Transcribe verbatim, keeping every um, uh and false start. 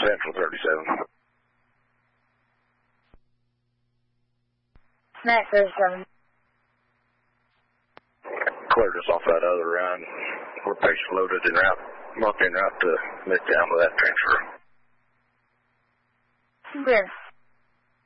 Central thirty-seven. Max thirty-seven. Cleared us off that other run. We're patient loaded en route, marked en route to Midtown with that transfer. Clear.